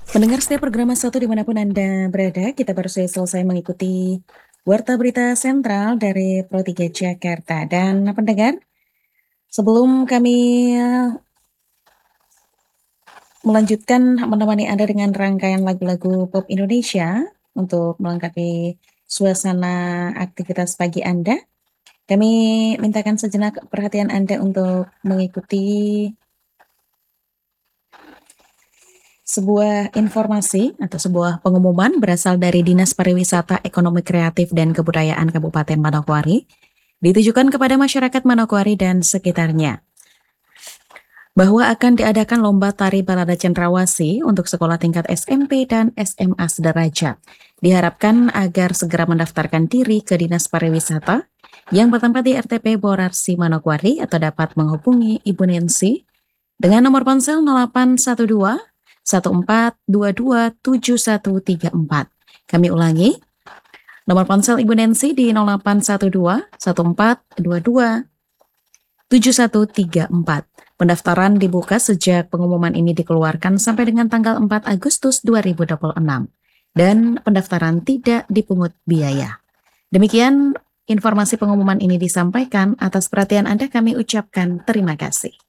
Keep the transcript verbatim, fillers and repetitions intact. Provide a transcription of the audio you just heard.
Pendengar setiap program satu dimanapun Anda berada, kita baru saja selesai mengikuti Warta Berita Sentral dari Pro tiga Jakarta. Dan pendengar, sebelum kami eh, melanjutkan menemani Anda dengan rangkaian lagu-lagu pop Indonesia untuk melengkapi suasana aktivitas pagi Anda, kami mintakan sejenak perhatian Anda untuk mengikuti sebuah informasi atau sebuah pengumuman berasal dari Dinas Pariwisata, Ekonomi Kreatif, dan Kebudayaan Kabupaten Manokwari, ditujukan kepada masyarakat Manokwari dan sekitarnya, bahwa akan diadakan lomba tari balada cendrawasih untuk sekolah tingkat S M P dan S M A sederajat. Diharapkan agar segera mendaftarkan diri ke Dinas Pariwisata yang bertempat di R T P Borarsi Manokwari atau dapat menghubungi Ibu Nensi dengan nomor ponsel nol delapan satu dua satu empat dua dua tujuh satu tiga empat. Kami ulangi, nomor ponsel Ibu Nensi di nol delapan satu dua satu empat dua dua tujuh satu tiga empat. Pendaftaran dibuka sejak pengumuman ini dikeluarkan sampai dengan tanggal empat Agustus dua ribu dua puluh enam. Dan pendaftaran tidak dipungut biaya. Demikian informasi pengumuman ini disampaikan. Atas perhatian Anda kami ucapkan terima kasih.